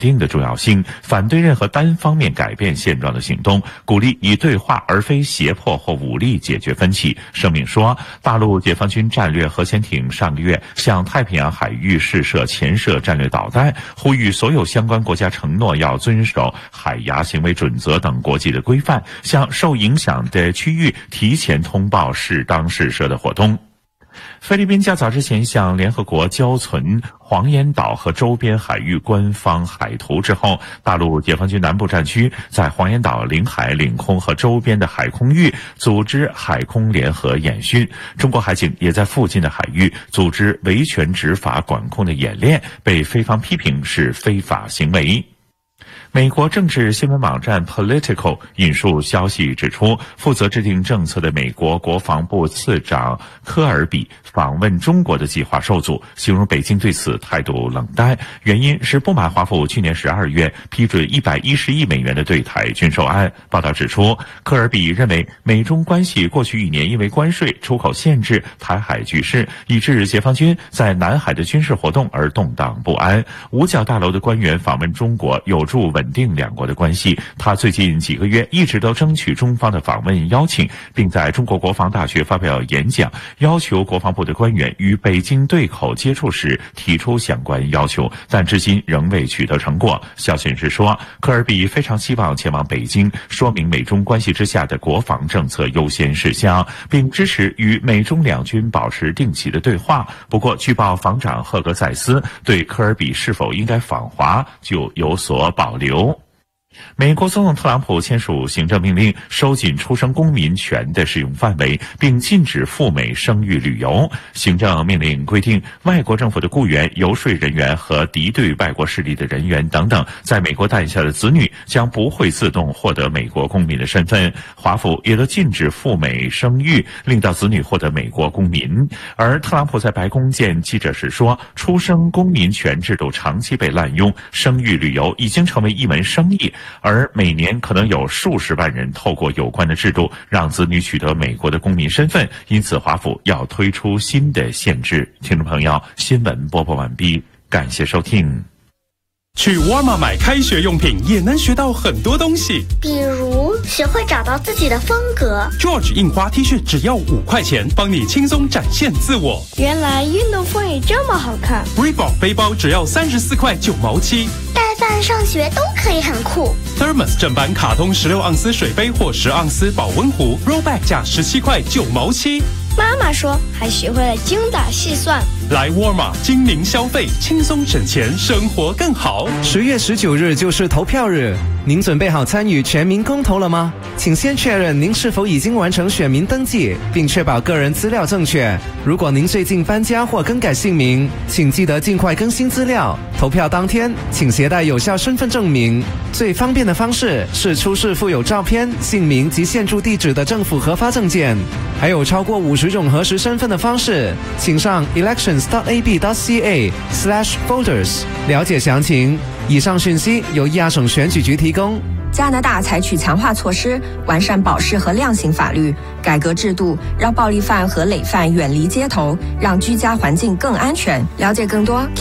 定的重要性，反对任何单方面改变现状的行动，鼓励以对话而非胁迫或武力解决分歧。声明说，大陆解放军战略核潜艇上个月向太平洋海域试射潜射战略导弹，呼吁所有相关国家承诺要遵守海牙行为准则等国际的规范，向受影响的区域提前通报适当试射的活动。菲律宾较早之前向联合国交存黄岩岛和周边海域官方海图之后，大陆解放军南部战区在黄岩岛领海、领空和周边的海空域组织海空联合演训，中国海警也在附近的海域组织维权执法管控的演练，被菲方批评是非法行为。美国政治新闻网站 Politico 引述消息指出，负责制定政策的美国国防部次长科尔比访问中国的计划受阻，形容北京对此态度冷淡，原因是不满华府去年12月批准110亿美元的对台军售案。报道指出，科尔比认为美中关系过去1年因为关税、出口限制、台海局势，以致解放军在南海的军事活动而动荡不安。五角大楼的官员访问中国有助稳定两国的关系，他最近几个月一直都争取中方的访问邀请，并在中国国防大学发表演讲，要求国防部的官员与北京对口接触时提出相关要求，但至今仍未取得成果。消息人士说，科尔比非常希望前往北京，说明美中关系之下的国防政策优先事项，并支持与美中两军保持定期的对话。不过，据报防长赫格塞斯对科尔比是否应该访华就有所保留。美国总统特朗普签署行政命令，收紧出生公民权的适用范围，并禁止赴美生育旅游。行政命令规定，外国政府的雇员、游说人员和敌对外国势力的人员等等，在美国诞下的子女将不会自动获得美国公民的身份。华府也都禁止赴美生育，令到子女获得美国公民。而特朗普在白宫见记者时说，出生公民权制度长期被滥用，生育旅游已经成为一门生意，而每年可能有数十万人透过有关的制度让子女取得美国的公民身份，因此华府要推出新的限制。听众朋友，新闻播报完毕，感谢收听。 去沃尔玛买开学用品也能学到很多东西， 比如学会找到自己的风格。 George 印花 T 恤只要5块钱，帮你轻松展现自我。 原来运动风也这么好看。 Reebok 背包只要34块9毛7， 带饭上学都可以很酷。 Thermos 正版卡通16盎司水杯或10盎司保温壶 Rollback 价17块9毛7。 妈妈说还学会了精打细算。 来沃尔玛精明消费，轻松省钱，生活更好。 10月19日就是投票日，您准备好参与全民公投了吗？请先确认您是否已经完成选民登记，并确保个人资料正确。如果您最近搬家或更改姓名，请记得尽快更新资料。投票当天，请携带有效身份证明。最方便的方式是出示附有照片、姓名及现住地址的政府核发证件。还有超过50种核实身份的方式，请上 elections.ab.ca/folders 了解详情。以上讯息由亚省选举局提供。 加拿大采取强化措施，完善保释和量刑法律，改革制度，让暴力犯和累犯远离街头，让居家环境更安全。了解更多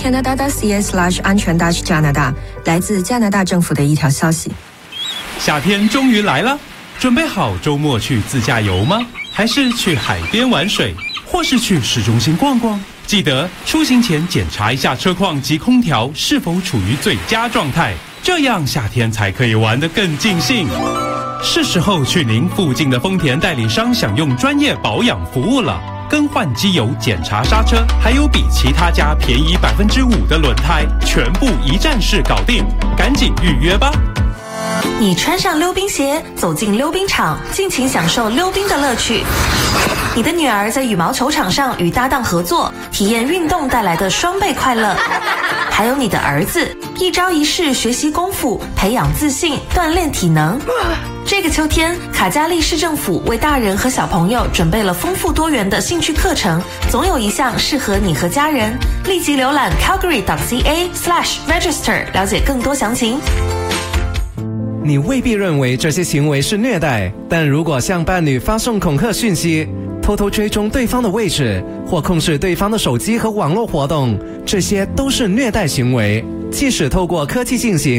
Canada.ca/安全-加拿大，来自加拿大政府的一条消息。 夏天终于来了，准备好周末去自驾游吗？还是去海边玩水，或是去市中心逛逛？记得出行前检查一下车况及空调是否处于最佳状态，这样夏天才可以玩得更尽兴。是时候去您附近的丰田代理商享用专业保养服务了，更换机油、检查刹车，还有比其他家便宜5%的轮胎，全部一站式搞定，赶紧预约吧。 你穿上溜冰鞋，走进溜冰场，尽情享受溜冰的乐趣。你的女儿在羽毛球场上与搭档合作，体验运动带来的双倍快乐。还有你的儿子，一招一式学习功夫，培养自信，锻炼体能。这个秋天，卡加利市政府为大人和小朋友准备了丰富多元的兴趣课程，总有一项适合你和家人。立即浏览 calgary.ca/register 了解更多详情。 你未必认为这些行为是虐待，但如果向伴侣发送恐吓讯息，偷偷追踪对方的位置，或控制对方的手机和网络活动，这些都是虐待行为。 即使透过科技进行